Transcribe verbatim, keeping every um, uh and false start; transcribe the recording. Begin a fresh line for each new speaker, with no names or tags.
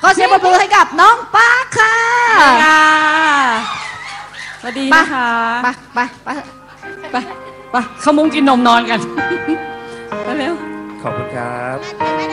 อเสียงปรบมือให้กับน้องปาร์คค่ะ
สวัสดีนะคะ
ไปไปไป
ไปไปเข้ามุ้งกินนมนอนกันไปเร็ว
ขอบคุณครับ